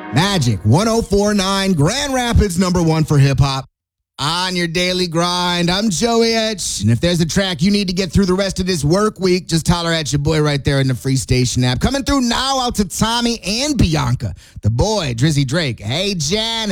Magic 1049, Grand Rapids #1 for hip hop. On your daily grind, I'm Joey Etch. And if there's a track you need to get through the rest of this work week, just holler at your boy right there in the Free Station app. Coming through now out to Tommy and Bianca. The boy, Drizzy Drake. Hey, Jan.